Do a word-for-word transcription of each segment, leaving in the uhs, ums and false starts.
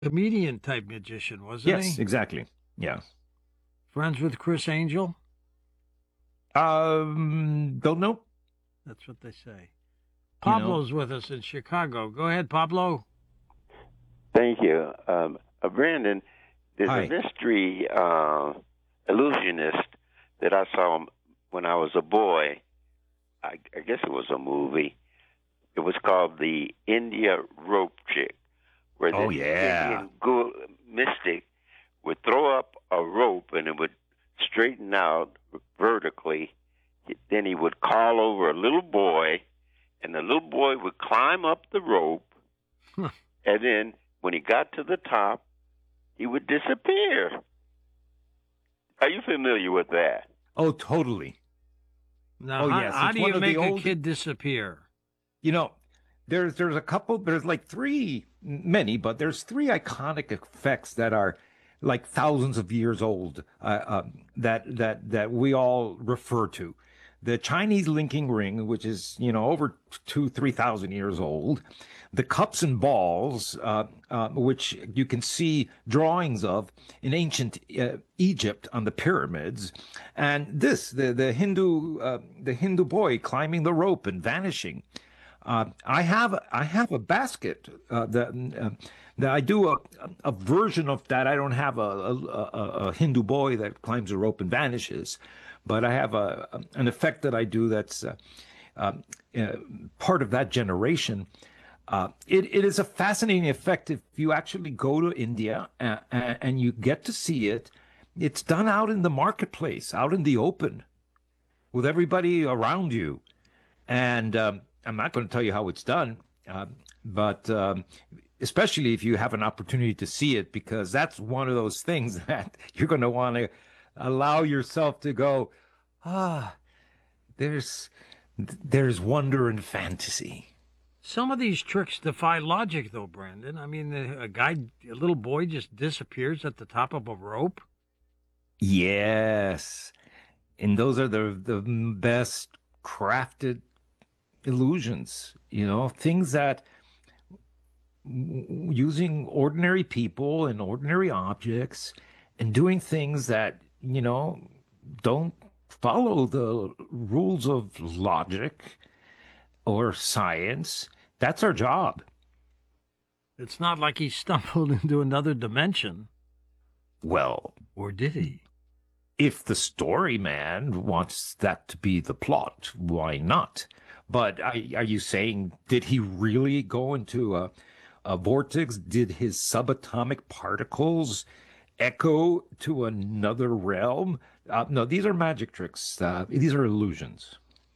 Comedian type magician, wasn't Yes, he? exactly. Yeah. Friends with Chris Angel? Um, don't know. That's what they say. You know. Pablo's with us in Chicago. Go ahead, Pablo. Thank you. Um, uh, Brandon, there's a Hi. mystery uh, illusionist that I saw when I was a boy. I, I guess it was a movie. It was called The India Rope Trick, where Oh this yeah. Indian ghoul mystic would throw up a rope and it would straighten out vertically. Then he would call over a little boy, and the little boy would climb up the rope, and then when he got to the top, he would disappear. Are you familiar with that? Oh, totally. Now, Oh how, yes, how it's do one you of the make a old. kid disappear? You know, there's there's a couple. There's like three, many, but there's three iconic effects that are like thousands of years old. Uh, um, that that that we all refer to. The Chinese linking ring, which is you know over two three thousand years old. The cups and balls, uh, uh, which you can see drawings of in ancient uh, Egypt on the pyramids, and this the the Hindu uh, the Hindu boy climbing the rope and vanishing. Uh, I have I have a basket uh, that uh, that I do a a version of that. I don't have a, a, a, a Hindu boy that climbs a rope and vanishes, but I have a an effect that I do that's uh, uh, uh, part of that generation. Uh, it, it is a fascinating effect if you actually go to India and, and you get to see it. It's done out in the marketplace, out in the open, with everybody around you. And um, I'm not going to tell you how it's done, uh, but um, especially if you have an opportunity to see it, because that's one of those things that you're going to want to allow yourself to go, ah, there's there's wonder and fantasy. Some of these tricks defy logic, though, Brandon. I mean, a guy, a little boy just disappears at the top of a rope. Yes, and those are the the best crafted illusions, you know, things that using ordinary people and ordinary objects and doing things that, you know, don't follow the rules of logic or science. That's our job. It's not like he stumbled into another dimension. Well, or did he? If the story man wants that to be the plot, why not? But are, are you saying, did he really go into a, a vortex? Did his subatomic particles echo to another realm? Uh, no, these are magic tricks. Uh, these are illusions.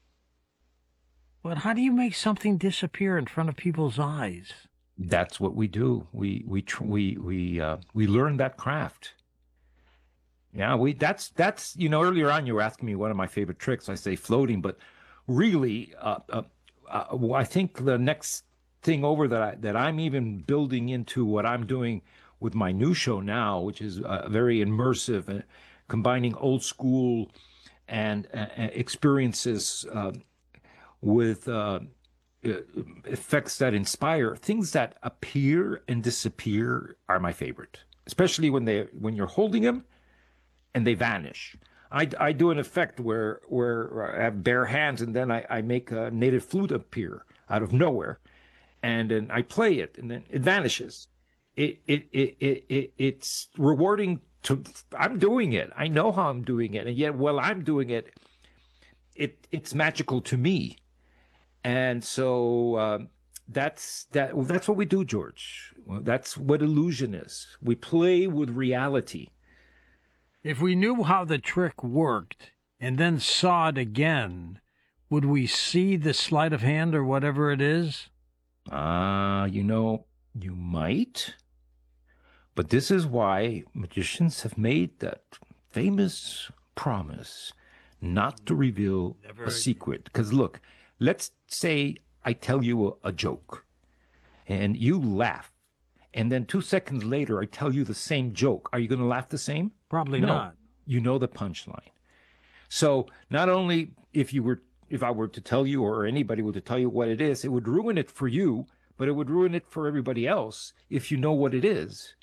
But how do you make something disappear in front of people's eyes? That's what we do. We we tr- we we uh, we learn that craft. Yeah, we that's that's you know earlier on you were asking me one of my favorite tricks. I say floating, but really, uh, uh, uh, I think the next thing over that I that I'm even building into what I'm doing with my new show now, which is uh, very immersive, uh, combining old school and uh, experiences uh, with uh, uh, effects that inspire. Things that appear and disappear are my favorite, especially when they when you're holding them and they vanish. I, I do an effect where where I have bare hands and then I, I make a native flute appear out of nowhere, and then I play it and then it vanishes. It it it, it, it it's rewarding to. I'm doing it. I know how I'm doing it, and yet while I'm doing it, it it's magical to me. And so um, that's that. That's what we do, George. Well, that's what illusion is. We play with reality. If we knew how the trick worked and then saw it again, would we see the sleight of hand or whatever it is? Ah, uh, you know, you might. But this is why magicians have made that famous promise not to reveal Never a secret. Because look, let's say I tell you a, a joke and you laugh. And then two seconds later, I tell you the same joke. Are you going to laugh the same? Probably No. not. You know the punchline. So not only if you were, if I were to tell you, or anybody were to tell you what it is, it would ruin it for you. but it would ruin it for everybody else if you know what it is.